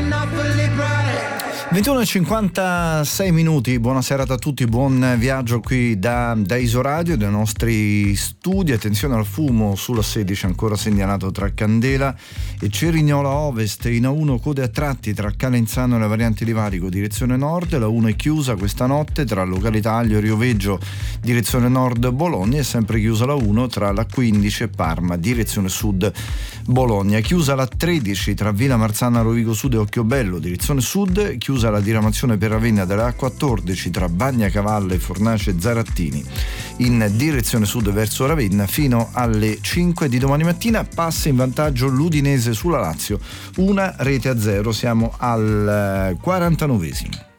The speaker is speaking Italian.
21:56, buona serata a tutti, buon viaggio qui da Isoradio, dai nostri studi. Attenzione al fumo sulla 16 ancora segnalato tra Candela e Cerignola Ovest, in A1 code a tratti tra Calenzano e la variante di Varico direzione nord, la 1 è chiusa questa notte tra località Aglio e Rioveggio direzione nord Bologna, è sempre chiusa la 1 tra la 15 e Parma direzione sud Bologna, chiusa la 13 tra Villa Marzana Rovigo Sud e Occhiobello direzione sud, chiusa la diramazione per Ravenna della A14 tra Bagnacavallo e Fornace Zarattini in direzione sud verso Ravenna fino alle 5 di domani mattina. Passa in vantaggio l'Udinese sulla Lazio 1-0, siamo al 49esimo.